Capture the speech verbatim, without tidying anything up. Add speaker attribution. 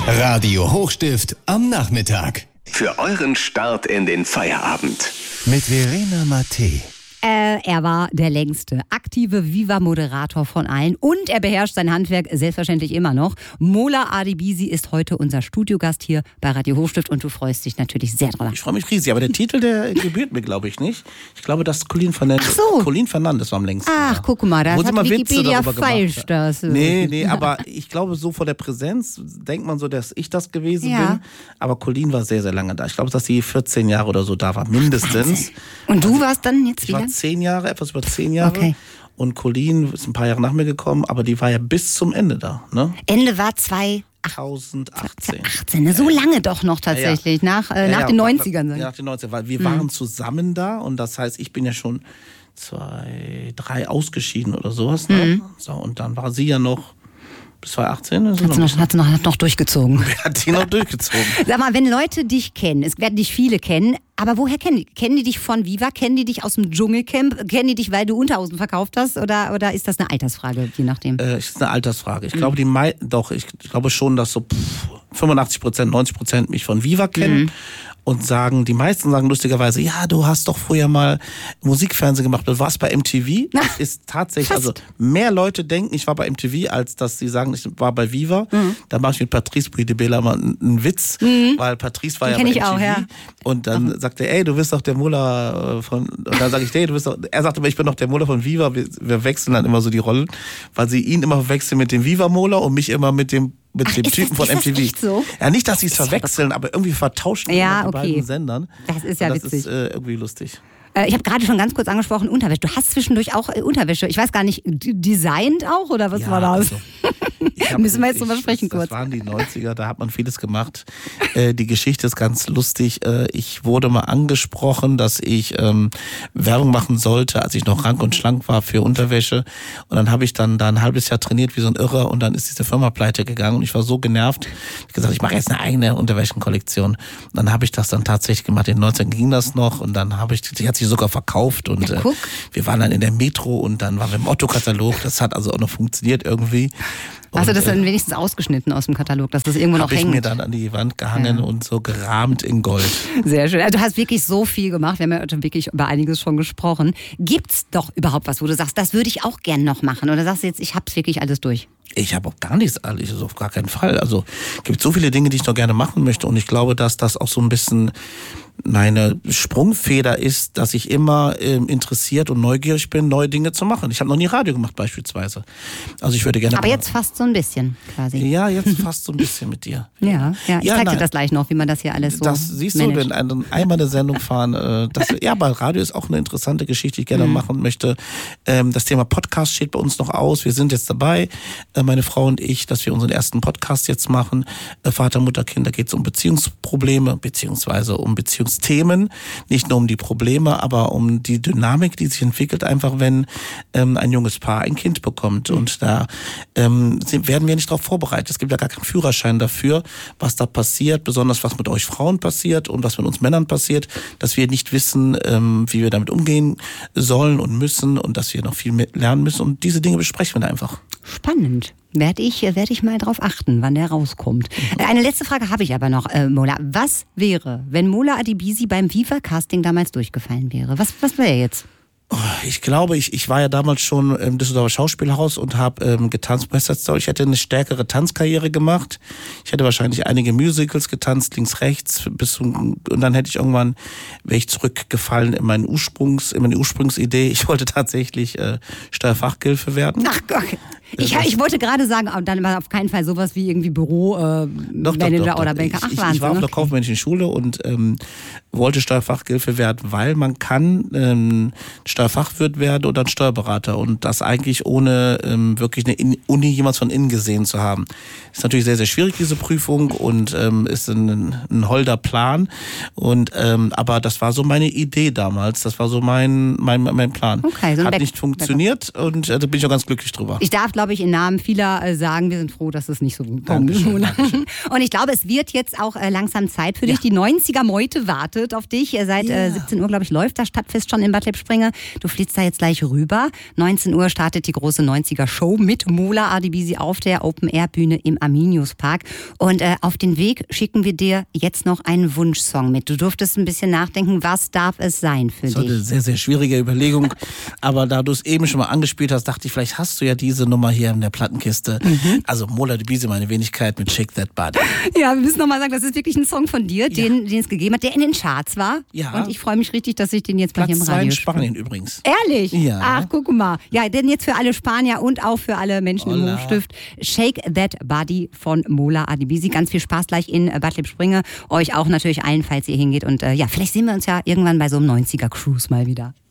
Speaker 1: Radio Hochstift am Nachmittag.
Speaker 2: Für euren Start in den Feierabend.
Speaker 1: Mit Verena Matte.
Speaker 3: Äh, er war der längste aktive Viva-Moderator von allen und er beherrscht sein Handwerk selbstverständlich immer noch. Mola Adebisi ist heute unser Studiogast hier bei Radio Hochstift und du freust dich natürlich sehr dran.
Speaker 4: Ich freue mich riesig, aber der Titel, der gebührt mir, glaube ich, nicht. Ich glaube, dass Colin Fernandes,
Speaker 3: Ach so.
Speaker 4: Colin Fernandes war am längsten.
Speaker 3: Ach, guck mal, das
Speaker 4: Wo sie
Speaker 3: hat
Speaker 4: mal Witze
Speaker 3: Wikipedia
Speaker 4: darüber
Speaker 3: falsch.
Speaker 4: gemacht.
Speaker 3: Das.
Speaker 4: Nee, nee, aber ich glaube, so vor der Präsenz denkt man so, dass ich das gewesen
Speaker 3: Ja.
Speaker 4: bin. Aber Colin war sehr, sehr lange da. Ich glaube, dass sie vierzehn Jahre oder so da war, mindestens.
Speaker 3: Und du warst dann jetzt
Speaker 4: Ich
Speaker 3: wieder?
Speaker 4: war zehn Jahre, etwas über zehn Jahre.
Speaker 3: Okay.
Speaker 4: Und Colin ist ein paar Jahre nach mir gekommen, aber die war ja bis zum Ende da. Ne?
Speaker 3: Ende war zwei.
Speaker 4: zweitausendachtzehn.
Speaker 3: achtzehn, ne? So lange doch noch tatsächlich,
Speaker 4: Ja.
Speaker 3: nach, äh,
Speaker 4: Ja,
Speaker 3: nach
Speaker 4: ja,
Speaker 3: den
Speaker 4: wa-
Speaker 3: neunzigern.
Speaker 4: Ja, nach den neunzigern, weil wir waren zusammen da und das heißt, ich bin ja schon zwei, drei ausgeschieden oder sowas. Ne?
Speaker 3: Mhm.
Speaker 4: So, und dann war sie ja noch bis zweitausendachtzehn. Also
Speaker 3: Hat sie
Speaker 4: noch,
Speaker 3: noch, hat sie noch, hat noch durchgezogen.
Speaker 4: hat sie noch durchgezogen.
Speaker 3: Sag mal, wenn Leute dich kennen, es werden dich viele kennen, aber woher kennen die? Kennen die dich von Viva? Kennen die dich aus dem Dschungelcamp? Kennen die dich, weil du Unterhosen verkauft hast? Oder, oder ist das eine Altersfrage, je nachdem?
Speaker 4: Äh, ist eine Altersfrage. Ich glaube, die mei- doch, ich glaube schon, dass so pff, fünfundachtzig Prozent, neunzig Prozent mich von Viva kennen. Und sagen, die meisten sagen lustigerweise, ja, du hast doch früher mal Musikfernsehen gemacht, du warst bei M T V.
Speaker 3: Na,
Speaker 4: Das ist tatsächlich,
Speaker 3: fast.
Speaker 4: also mehr Leute denken, ich war bei M T V, als dass sie sagen, ich war bei Viva.
Speaker 3: Mhm.
Speaker 4: Da mache ich mit Patrice Bouidebela mal einen, einen Witz, weil Patrice war
Speaker 3: Den
Speaker 4: ja bei
Speaker 3: kenn
Speaker 4: M T V.
Speaker 3: ich auch, ja.
Speaker 4: Und dann sagt er, ey, du bist doch der Muller von, und dann sage ich, hey, du bist doch, er sagt aber, ich bin doch der Muller von Viva. Wir, wir wechseln dann immer so die Rollen, weil sie ihn immer verwechseln mit dem Viva-Muller und mich immer mit dem mit
Speaker 3: Ach,
Speaker 4: dem
Speaker 3: ist
Speaker 4: Typen
Speaker 3: das-
Speaker 4: von
Speaker 3: ist
Speaker 4: M
Speaker 3: das
Speaker 4: T V.
Speaker 3: echt so?
Speaker 4: Ja, nicht, dass sie es
Speaker 3: ist ja
Speaker 4: verwechseln, aber irgendwie vertauschen die
Speaker 3: Ja,
Speaker 4: die
Speaker 3: okay.
Speaker 4: beiden Sendern.
Speaker 3: Das ist ja
Speaker 4: Und das
Speaker 3: witzig.
Speaker 4: ist äh, irgendwie lustig.
Speaker 3: Äh, ich habe gerade schon ganz kurz angesprochen, Unterwäsche. Du hast zwischendurch auch äh, Unterwäsche. Ich weiß gar nicht, d- designt auch oder was
Speaker 4: Ja,
Speaker 3: war das?
Speaker 4: also, ich hab-
Speaker 3: Müssen wir jetzt
Speaker 4: ich-
Speaker 3: drüber sprechen
Speaker 4: das,
Speaker 3: kurz.
Speaker 4: Das waren die neunziger, da hat man vieles gemacht. Äh, die Geschichte ist ganz lustig. Äh, ich wurde mal angesprochen, dass ich ähm, Werbung machen sollte, als ich noch rank und schlank war für Unterwäsche. Und dann habe ich dann da ein halbes Jahr trainiert wie so ein Irrer und dann ist diese Firma pleite gegangen und ich war so genervt. Ich habe gesagt, ich mache jetzt eine eigene Unterwäschenkollektion. Und dann habe ich das dann tatsächlich gemacht. In den neunzigern ging das noch und dann habe ich, die hat sich sogar verkauft und
Speaker 3: Ja,
Speaker 4: äh,
Speaker 3: guck.
Speaker 4: wir waren dann in der Metro und dann waren wir im Otto-Katalog. Das hat also auch noch funktioniert irgendwie.
Speaker 3: Hast du
Speaker 4: Und,
Speaker 3: das
Speaker 4: äh,
Speaker 3: dann wenigstens ausgeschnitten aus dem Katalog, dass das irgendwo noch
Speaker 4: habe ich
Speaker 3: hängt?
Speaker 4: mir dann an die Wand gehangen
Speaker 3: Ja.
Speaker 4: und so gerahmt in Gold.
Speaker 3: Sehr schön. Also du hast wirklich so viel gemacht. Wir haben ja heute wirklich über einiges schon gesprochen. Gibt's doch überhaupt was, wo du sagst, das würde ich auch gern noch machen? Oder sagst du jetzt, ich hab's wirklich alles durch?
Speaker 4: Ich habe auch gar nichts, ehrlich, also auf gar keinen Fall. Also es gibt so viele Dinge, die ich noch gerne machen möchte und ich glaube, dass das auch so ein bisschen meine Sprungfeder ist, dass ich immer ähm, interessiert und neugierig bin, neue Dinge zu machen. Ich habe noch nie Radio gemacht beispielsweise. Also ich würde gerne...
Speaker 3: Aber jetzt fast so ein bisschen quasi.
Speaker 4: Ja, jetzt fast so ein bisschen mit dir.
Speaker 3: Ja, ja. Ich
Speaker 4: Ja,
Speaker 3: zeig dir
Speaker 4: nein.
Speaker 3: das gleich noch, wie man das hier alles so
Speaker 4: Das siehst
Speaker 3: managt.
Speaker 4: du, wenn ein, einmal eine Sendung fahren. Äh, das, ja, bei Radio ist auch eine interessante Geschichte, die ich gerne
Speaker 3: Mhm.
Speaker 4: machen möchte. Ähm, das Thema Podcast steht bei uns noch aus. Wir sind jetzt dabei, äh, meine Frau und ich, dass wir unseren ersten Podcast jetzt machen. Äh, Vater, Mutter, Kinder, geht es um Beziehungsprobleme, beziehungsweise um Beziehungsthemen. Nicht nur um die Probleme, aber um die Dynamik, die sich entwickelt, einfach wenn ähm, ein junges Paar ein Kind bekommt.
Speaker 3: Mhm.
Speaker 4: Und da ähm, sind, werden wir nicht darauf vorbereitet. Es gibt ja gar keinen Führerschein dafür, was da passiert, besonders was mit euch Frauen passiert und was mit uns Männern passiert, dass wir nicht wissen, ähm, wie wir damit umgehen sollen und müssen und dass wir noch viel mehr lernen müssen. Und diese Dinge besprechen wir da einfach.
Speaker 3: Spannend. Werde ich, werde ich mal drauf achten, wann der rauskommt. Äh, Eine letzte Frage habe ich aber noch, äh, Mola. Was wäre, wenn Mola Adebisi beim Viva-Casting damals durchgefallen wäre? Was, was wäre jetzt?
Speaker 4: Ich glaube, ich, ich war ja damals schon im Düsseldorfer Schauspielhaus und habe ähm, getanzt. Ich hätte eine stärkere Tanzkarriere gemacht. Ich hätte wahrscheinlich einige Musicals getanzt, links, rechts, bis zum, und dann hätte ich irgendwann, wäre ich zurückgefallen in meinen Ursprungs, in meine Ursprungsidee. Ich wollte tatsächlich äh, Steuerfachgehilfe werden.
Speaker 3: Ach Gott. Ich, ich wollte gerade sagen, aber dann war auf keinen Fall sowas wie irgendwie Büro, äh,
Speaker 4: Doch, doch,
Speaker 3: Manager
Speaker 4: doch, doch.
Speaker 3: oder Banker. Ach,
Speaker 4: ich, ich,
Speaker 3: Wahnsinn.
Speaker 4: ich war auf der
Speaker 3: okay.
Speaker 4: kaufmännischen Schule und ähm, wollte Steuerfachgehilfe werden, weil man kann ähm, Steuerfachwirt werden oder ein Steuerberater und das eigentlich ohne ähm, wirklich eine In- Uni jemals von innen gesehen zu haben. Ist natürlich sehr, sehr schwierig, diese Prüfung und ähm, ist ein, ein holder Plan. Und ähm, aber das war so meine Idee damals. Das war so mein, mein, mein Plan.
Speaker 3: Okay, so ein
Speaker 4: Hat
Speaker 3: Back-
Speaker 4: nicht funktioniert und äh, da bin ich auch ganz glücklich drüber.
Speaker 3: Ich darf, glaube ich, im Namen vieler äh, sagen, wir sind froh, dass es nicht so gut kommt.
Speaker 4: Dankeschön, Dankeschön.
Speaker 3: Und ich glaube, es wird jetzt auch äh, langsam Zeit für dich. Die neunziger Meute wartet. wartet auf dich. Seit yeah. äh, siebzehn Uhr, glaube ich, läuft das Stadtfest schon in Bad Lippspringe. Du flitzt da jetzt gleich rüber. neunzehn Uhr startet die große neunziger-Show mit Mola Adebisi auf der Open-Air-Bühne im Arminius-Park. Und äh, auf den Weg schicken wir dir jetzt noch einen Wunschsong mit. Du durftest ein bisschen nachdenken, was darf es sein für
Speaker 4: das dich? Das war eine sehr, sehr schwierige Überlegung. Aber da du es eben schon mal angespielt hast, dachte ich, vielleicht hast du ja diese Nummer hier in der Plattenkiste. Mhm. Also Mola Adebisi, meine Wenigkeit mit Shake That Body.
Speaker 3: Ja, wir müssen nochmal sagen, das ist wirklich ein Song von dir, ja. den, den es gegeben hat, der in den Charts war.
Speaker 4: Ja.
Speaker 3: Und ich freue mich richtig, dass ich den jetzt bei hier im Radio
Speaker 4: in Spanien übrigens.
Speaker 3: Ehrlich?
Speaker 4: Ja.
Speaker 3: Ach, guck mal. Ja, denn jetzt für alle Spanier und auch für alle Menschen Hola. im Hochstift. Shake That Body von Mola Adebisi. Ganz viel Spaß gleich in Bad Lippspringe. Euch auch natürlich allen, falls ihr hingeht. Und äh, ja, vielleicht sehen wir uns ja irgendwann bei so einem neunziger-Cruise mal wieder.